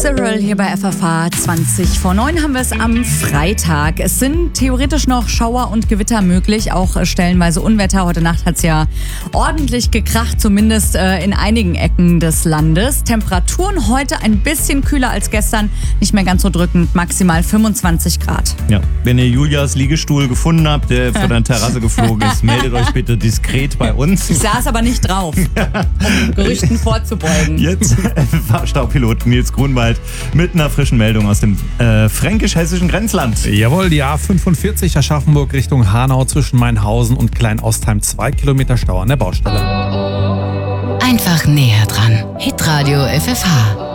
Cyril hier bei FFH 20 vor 9 haben wir es am Freitag. Es sind theoretisch noch Schauer und Gewitter möglich, auch stellenweise Unwetter. Heute Nacht hat es ja ordentlich gekracht, zumindest in einigen Ecken des Landes. Temperaturen heute ein bisschen kühler als gestern, nicht mehr ganz so drückend, maximal 25 Grad. Ja, wenn ihr Julias Liegestuhl gefunden habt, der von der Terrasse geflogen ist, meldet euch bitte diskret bei uns. Ich saß aber nicht drauf, um Gerüchten vorzubeugen. Jetzt FFH-Staupilot Nils Grunwald mit einer frischen Meldung aus dem fränkisch-hessischen Grenzland. Jawohl, die A45 Aschaffenburg Richtung Hanau zwischen Mainhausen und Kleinostheim 2 Kilometer Stau an der Baustelle. Einfach näher dran. Hitradio FFH.